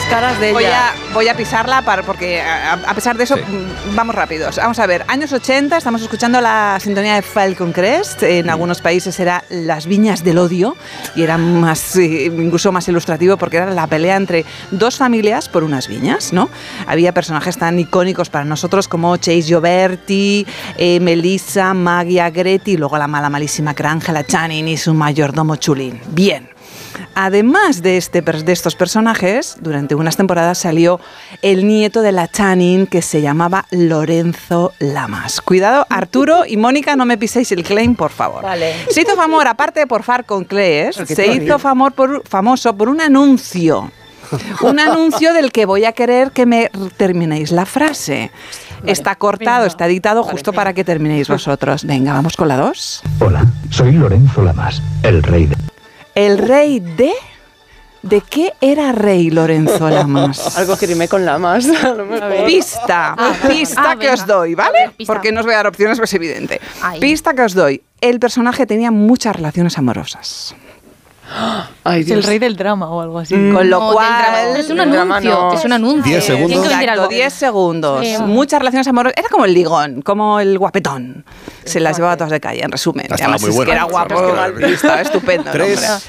caras de ella. Voy a pisarla porque a pesar de eso, vamos rápidos. Vamos a ver, años 80, estamos escuchando la sintonía de Falcon Crest. En algunos países era Las Viñas del Odio y era incluso más ilustrativo porque era la pelea entre dos familias por unas viñas, ¿no? Había personajes tan icónicos para nosotros como Chase Gioberti, Melissa, Maggie Agretti y luego la malísima Angela Channing y su mayordomo Chulín. Bien. Además de estos personajes, durante unas temporadas salió el nieto de la Channing que se llamaba Lorenzo Lamas. Cuidado, Arturo y Mónica, no me piséis el claim, por favor. Vale. Se hizo famoso, aparte de por Falcon Crest, se hizo famoso por un anuncio. Un anuncio del que voy a querer que me terminéis la frase. Vale, está cortado, está editado justo para que terminéis vosotros. Venga, vamos con la 2. Hola, soy Lorenzo Lamas, el rey de... ¿El rey de...? ¿De qué era rey Lorenzo Lamas? Algo que rime con Lamas. Pista que os doy, ¿vale? Porque no os voy a dar opciones, pues es evidente. Pista que os doy. El personaje tenía muchas relaciones amorosas. Ay, es el rey del drama o algo así. Con lo cual... Es un anuncio. Es un anuncio. 10 segundos. Exacto, 10 segundos. Muchas relaciones amorosas. Era como el ligón, como el guapetón. Se las llevaba todas de calle, en resumen. Estaba muy bueno. Es que era guapo, estaba estupendo. 3,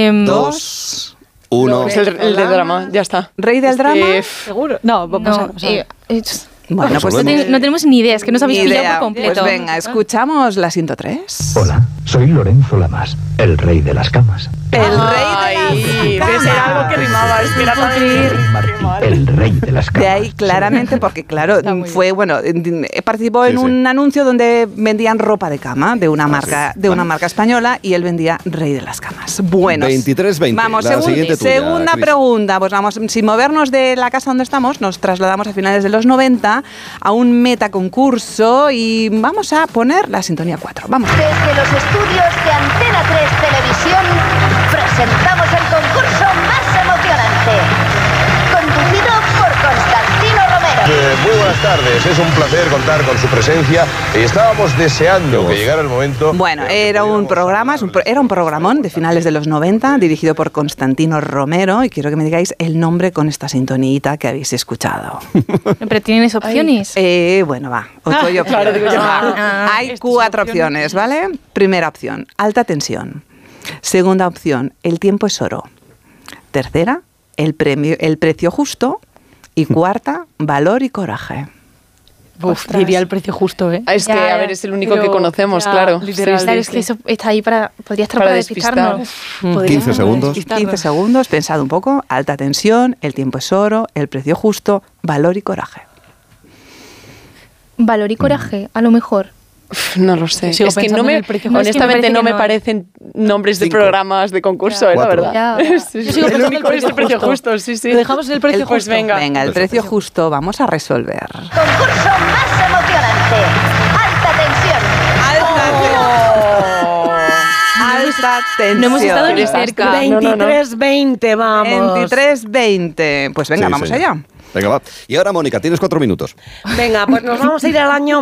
2, 1. Es el del drama, ya está. ¿Rey del drama? ¿Seguro? No, vamos a ver. Bueno, pues no tenemos ni idea, es que nos habéis pillado por completo. Pues venga, escuchamos la 103. Hola, soy Lorenzo Lamas, el rey de las camas. El rey de las camas. Era algo que rimaba, es que era tan... El rey de las camas. De ahí claramente, porque claro, participó en un anuncio donde vendían ropa de cama de una marca española y él vendía rey de las camas. Bueno, 23-20. Vamos, la siguiente tuya, segunda Chris. pregunta. Pues vamos, sin movernos de la casa donde estamos, nos trasladamos a finales de los 90 a un metaconcurso y vamos a poner la sintonía 4. Vamos. Desde los estudios de Antena 3 Televisión presentamos el concurso más emocionante, conducido por Constantino Romero. Muy buenas tardes, es un placer contar con su presencia. Estábamos deseando que llegara el momento. Bueno, era un programón de finales de los 90 dirigido por Constantino Romero y quiero que me digáis el nombre con esta sintonita que habéis escuchado. ¿Pero tienes opciones? Bueno, va, os doy opciones. Hay 4 opciones, ¿vale? Primera opción, alta tensión. Segunda opción, el tiempo es oro. Tercera, el precio justo. Y cuarta, valor y coraje. Diría el precio justo, ¿eh? Es que, a ver, es el único que conocemos, claro. Literal, es que eso está ahí podría estar para despistarnos. 15 segundos. 15 segundos, pensad un poco. Alta tensión, el tiempo es oro, el precio justo, valor y coraje. Valor y coraje, a lo mejor. No lo sé. Sigo Es que honestamente no me parecen nombres de programas de concurso, la verdad. Yo sigo el único es el precio justo, sí. Lo dejamos en el precio pues justo. Venga, el precio justo, vamos a resolver. Concurso más emocionante, alta tensión. No hemos estado ni cerca. 23-20, vamos. 23-20. Pues venga, vamos allá. Venga, va. Y ahora, Mónica, tienes 4 minutos. Venga, pues nos vamos a ir al año